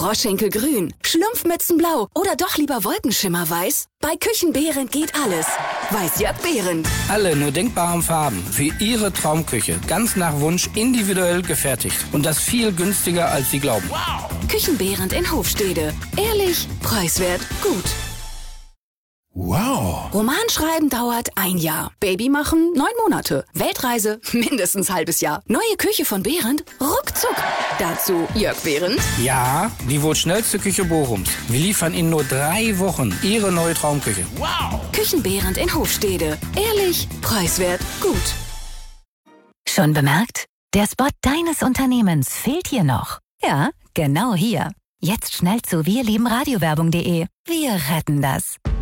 Froschschenkelgrün, Schlumpfmützenblau oder doch lieber Wolkenschimmerweiß? Bei Küchenbehrendt geht alles. Weiß Jörg Behrendt. Alle nur denkbaren Farben für Ihre Traumküche. Ganz nach Wunsch individuell gefertigt. Und das viel günstiger, als Sie glauben. Wow. Küchenbehrendt in Hofstede. Ehrlich, preiswert, gut. Wow. Romanschreiben dauert 1 Jahr. Baby machen 9 Monate. Weltreise mindestens halbes Jahr. Neue Küche von Behrendt? Ruckzuck. Dazu Jörg Behrendt. Ja, die wohl schnellste Küche Bochums. Wir liefern in nur 3 Wochen Ihre neue Traumküche. Wow. Küchenbehrendt in Hofstede. Ehrlich, preiswert, gut. Schon bemerkt? Der Spot deines Unternehmens fehlt hier noch. Ja, genau hier. Jetzt schnell zu wirliebenradiowerbung.de. Wir retten das.